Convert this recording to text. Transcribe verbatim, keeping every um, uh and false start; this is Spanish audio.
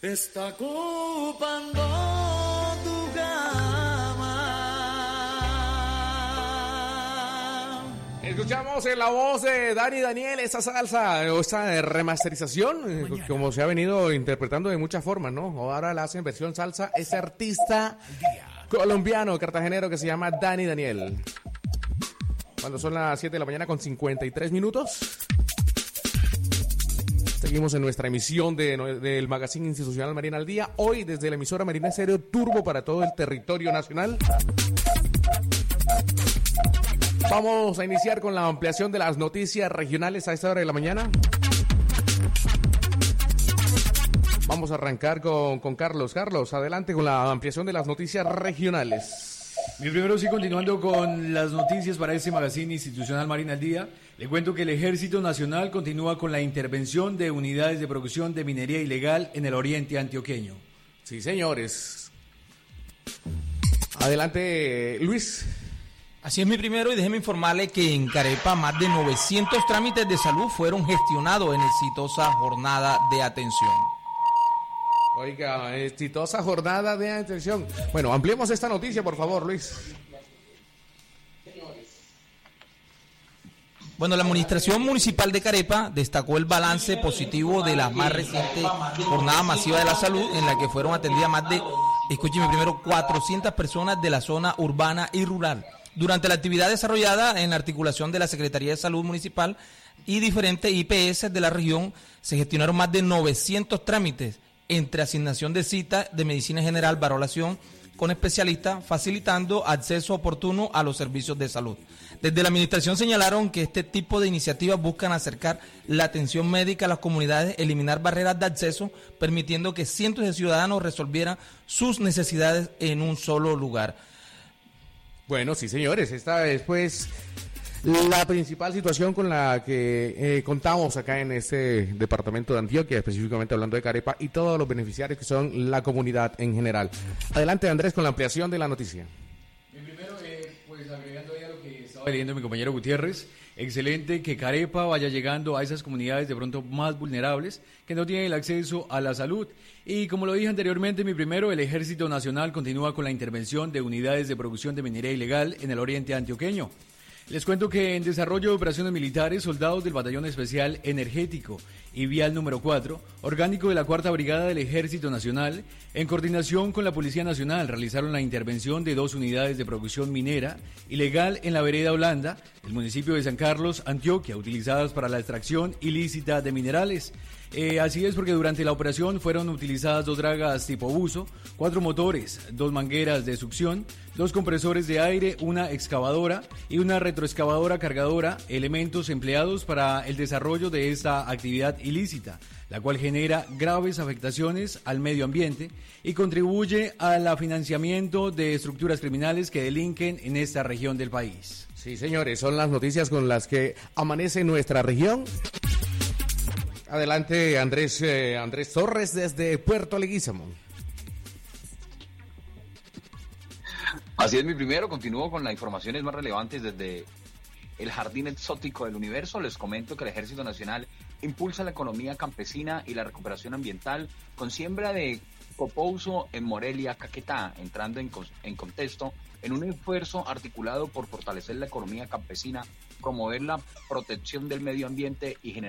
está ocupando tu cama. Escuchamos en la voz de Dani Daniel esa salsa, o esta remasterización, Mañana. Como se ha venido interpretando de muchas formas, ¿no? Ahora la hacen en versión salsa ese artista colombiano, cartagenero, que se llama Dani Daniel. Cuando son las siete de la mañana con cincuenta y tres minutos. Seguimos en nuestra emisión de, del Magazine Institucional Marina al Día. Hoy desde la emisora Marina Estéreo Turbo para todo el territorio nacional. Vamos a iniciar con la ampliación de las noticias regionales a esta hora de la mañana. Vamos a arrancar con, con Carlos. Carlos, adelante con la ampliación de las noticias regionales. Mi primero sí, continuando con las noticias para este Magazine Institucional Marina al Día, le cuento que el Ejército Nacional continúa con la intervención de unidades de producción de minería ilegal en el oriente antioqueño. Sí, señores. Adelante, Luis. Así es, mi primero, y déjeme informarle que en Carepa más de novecientos trámites de salud fueron gestionados en exitosa jornada de atención. Oiga, exitosa jornada de atención. Bueno, ampliemos esta noticia, por favor, Luis. Bueno, la Administración Municipal de Carepa destacó el balance positivo de la más reciente jornada masiva de la salud, en la que fueron atendidas más de, escúcheme primero, cuatrocientas personas de la zona urbana y rural. Durante la actividad desarrollada en la articulación de la Secretaría de Salud Municipal y diferentes I P S de la región, se gestionaron más de novecientos trámites entre asignación de cita de medicina general, valoración con especialistas, facilitando acceso oportuno a los servicios de salud. Desde la administración señalaron que este tipo de iniciativas buscan acercar la atención médica a las comunidades, eliminar barreras de acceso, permitiendo que cientos de ciudadanos resolvieran sus necesidades en un solo lugar. Bueno, sí, señores, esta es pues la principal situación con la que eh, contamos acá en este departamento de Antioquia, específicamente hablando de Carepa y todos los beneficiarios que son la comunidad en general. Adelante, Andrés, con la ampliación de la noticia. Bien, primero, eh, pues agregando ahí a lo que estaba leyendo mi compañero Gutiérrez, excelente que Carepa vaya llegando a esas comunidades de pronto más vulnerables que no tienen el acceso a la salud. Y como lo dije anteriormente, mi primero, el Ejército Nacional continúa con la intervención de unidades de producción de minería ilegal en el oriente antioqueño. Les cuento que en desarrollo de operaciones militares, soldados del Batallón Especial Energético y Vial número cuatro, orgánico de la Cuarta Brigada del Ejército Nacional, en coordinación con la Policía Nacional, realizaron la intervención de dos unidades de producción minera ilegal en la vereda Holanda, el municipio de San Carlos, Antioquia, utilizadas para la extracción ilícita de minerales. Eh, así es, porque durante la operación fueron utilizadas dos dragas tipo buzo, cuatro motores, dos mangueras de succión, dos compresores de aire, una excavadora y una retroexcavadora cargadora, elementos empleados para el desarrollo de esta actividad ilícita, la cual genera graves afectaciones al medio ambiente y contribuye al financiamiento de estructuras criminales que delinquen en esta región del país. Sí, señores, son las noticias con las que amanece nuestra región. Adelante, Andrés eh, Andrés Torres desde Puerto Leguízamo. Así es, mi primero. Continúo con las informaciones más relevantes desde el Jardín Exótico del Universo. Les comento que el Ejército Nacional impulsa la economía campesina y la recuperación ambiental con siembra de copouso en Morelia, Caquetá, entrando en, en contexto en un esfuerzo articulado por fortalecer la economía campesina, promover la protección del medio ambiente y generar